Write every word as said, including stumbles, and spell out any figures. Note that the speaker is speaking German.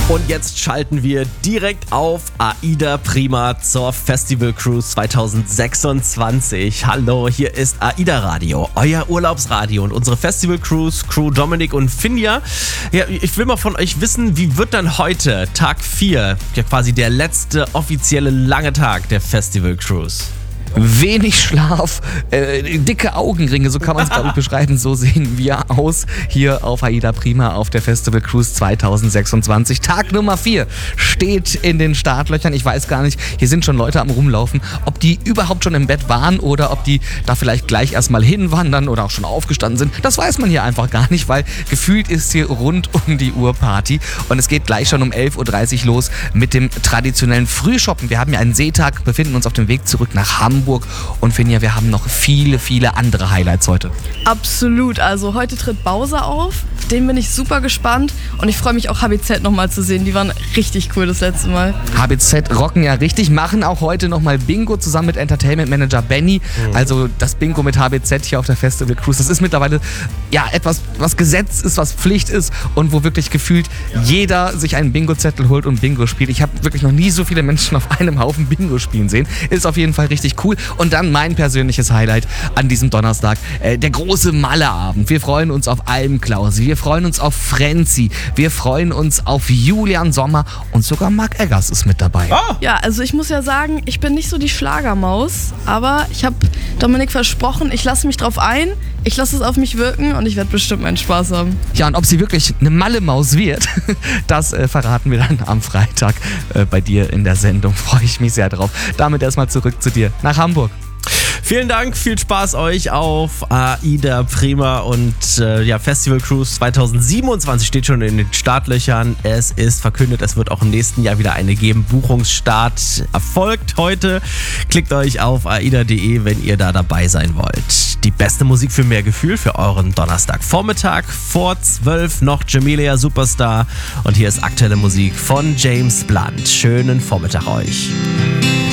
Und jetzt schalten wir direkt auf AIDA Prima zur Festival Cruise zwanzig sechsundzwanzig. Hallo, hier ist AIDA Radio, euer Urlaubsradio und unsere Festival Cruise Crew Dominik und Finja. Ja, ich will mal von euch wissen, wie wird dann heute, Tag vier, ja quasi der letzte offizielle lange Tag der Festival Cruise? Wenig Schlaf, äh, dicke Augenringe, so kann man es glaube ich beschreiben. So sehen wir aus hier auf AIDA Prima auf der Festival Cruise zwanzig sechsundzwanzig. Tag Nummer vier steht in den Startlöchern. Ich weiß gar nicht, hier sind schon Leute am Rumlaufen, ob die überhaupt schon im Bett waren oder ob die da vielleicht gleich erstmal hinwandern oder auch schon aufgestanden sind. Das weiß man hier einfach gar nicht, weil gefühlt ist hier rund um die Uhr Party. Und es geht gleich schon um elf Uhr dreißig los mit dem traditionellen Frühshoppen. Wir haben ja einen Seetag, befinden uns auf dem Weg zurück nach Hamburg. Und Finja, wir haben noch viele, viele andere Highlights heute. Absolut, also heute tritt Bowser auf, auf den bin ich super gespannt und ich freue mich auch H B Z nochmal zu sehen, die waren richtig cool das letzte Mal. H B Z rocken ja richtig, machen auch heute nochmal Bingo zusammen mit Entertainment Manager Benny, mhm. Also das Bingo mit H B Z hier auf der Festival Cruise, das ist mittlerweile ja etwas, was Gesetz ist, was Pflicht ist und wo wirklich gefühlt jeder sich einen Bingo-Zettel holt und Bingo spielt. Ich habe wirklich noch nie so viele Menschen auf einem Haufen Bingo spielen sehen, ist auf jeden Fall richtig cool. Und dann mein persönliches Highlight an diesem Donnerstag, äh, der große Malle-Abend. Wir freuen uns auf Almklausi, wir freuen uns auf Frenzy, wir freuen uns auf Julian Sommer und sogar Mark Eggers ist mit dabei. Oh. Ja, also ich muss ja sagen, ich bin nicht so die Schlagermaus, aber ich habe Dominik versprochen, ich lasse mich drauf ein, ich lasse es auf mich wirken und ich werde bestimmt meinen Spaß haben. Ja, und ob sie wirklich eine Malle-Maus wird, das äh, verraten wir dann am Freitag äh, bei dir in der Sendung. Freue ich mich sehr drauf. Damit erstmal zurück zu dir nach Hamburg. Vielen Dank, viel Spaß euch auf AIDA Prima und äh, ja, Festival Cruise zwanzig siebenundzwanzig steht schon in den Startlöchern. Es ist verkündet, es wird auch im nächsten Jahr wieder eine geben. Buchungsstart erfolgt heute. Klickt euch auf aida punkt de, wenn ihr da dabei sein wollt. Die beste Musik für mehr Gefühl für euren Donnerstagvormittag. Vor zwölf noch Jamelia Superstar und hier ist aktuelle Musik von James Blunt. Schönen Vormittag euch.